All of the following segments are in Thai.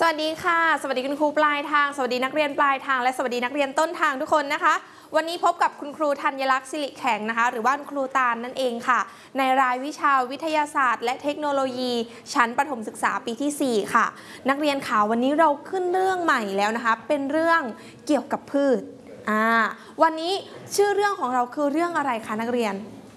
วัสดีค่ะสวัสดีคุณครูปลายทางสวัสดีนักเรียนปลายทางและสวัสดีนักเรียนต้นทางทุกคนนะคะวันนี้พบกับคุณครูธัญลักษณ์สิริแข็งนะคะหรือว่าครูตาลนั่นเองค่ะในรายวิชาวิทยาศาสตร์และเทคโนโลยีชั้นประถมศึกษาปีที่4ค่ะนักเรียนค่ะวันนี้เราขึ้นเรื่องใหม่แล้วนะคะเป็นเรื่องเกี่ยวกับพืชวันนี้ชื่อเรื่องของเราคือเรื่องอะไรคะนักเรียน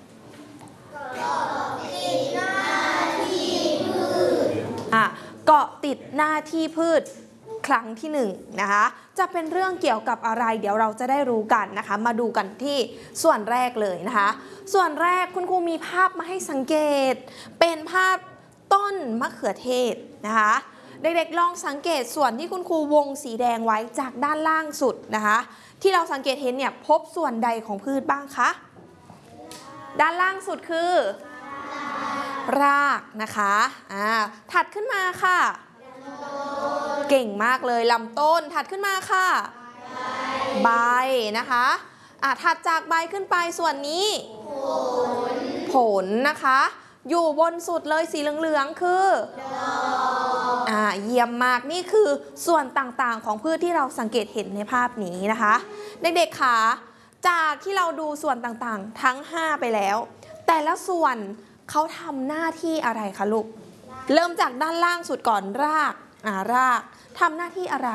เกาะติดหน้าที่พืชครั้งที่1นะคะจะเป็นเรื่องเกี่ยวกับอะไรเดี๋ยวเราจะได้รู้กันนะคะมาดูกันที่ส่วนแรกเลยนะคะส่วนแรกคุณครูมีภาพมาให้สังเกตเป็นภาพต้นมะเขือเทศนะคะเด็กๆลองสังเกตส่วนที่คุณครูวงสีแดงไว้จากด้านล่างสุดนะคะที่เราสังเกตเห็นเนี่ยพบส่วนใดของพืชบ้างคะด้านล่างสุดคือรากนะคะถัดขึ้นมาค่ะเก่งมากเลยลำต้นถัดขึ้นมาค่ะใบนะคะถัดจากใบขึ้นไปส่วนนี้ผลนะคะอยู่บนสุดเลยสีเหลืองๆคือเยี่ยมมากนี่คือส่วนต่างๆของพืชที่เราสังเกตเห็นในภาพนี้นะคะเด็กๆค่ะจากที่เราดูส่วนต่างๆทั้ง5ไปแล้วแต่ละส่วนเขาทำหน้าที่อะไรคะลูกเริ่มจากด้านล่างสุดก่อนรากทำหน้าที่อะไร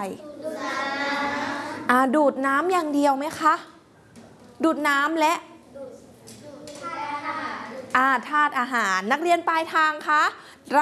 ดูดน้ำอย่างเดียวไหมคะดูดน้ำและธาตุอาหารนักเรียนปลายทางคะ